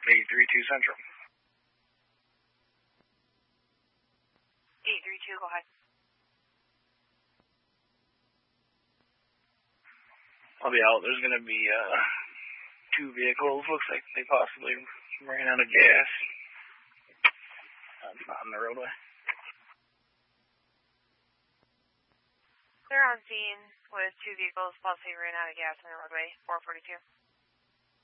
832 Central. 832, go ahead. I'll be out. There's going to be 2 vehicles. Looks like they possibly ran out of gas on the roadway. They're on scene with 2 vehicles, possibly ran out of gas on the roadway, 442.